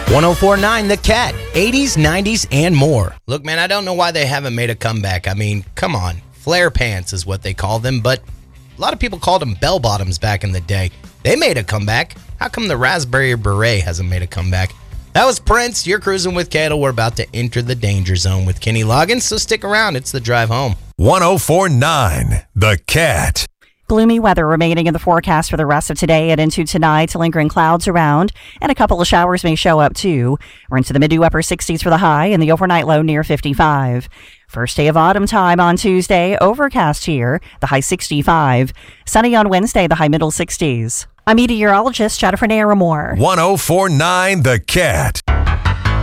1049 The Cat, 80s, 90s, and more. Look, man, I don't know why they haven't made a comeback. I mean, come on. Flare pants is what they call them, but a lot of people called them bell bottoms back in the day. They made a comeback. How come the raspberry beret hasn't made a comeback? That was Prince. You're cruising with Kettle. We're about to enter the danger zone with Kenny Loggins, so stick around. It's the drive home. 1049 The Cat. Gloomy weather remaining in the forecast for the rest of today and into tonight. Lingering clouds around, and a couple of showers may show up too. We're into the mid to upper 60s for the high and the overnight low near 55. First day of autumn time on Tuesday, overcast here, the high 65. Sunny on Wednesday, the high middle 60s. I'm meteorologist Jennifer Naramore. 1049 The Cat.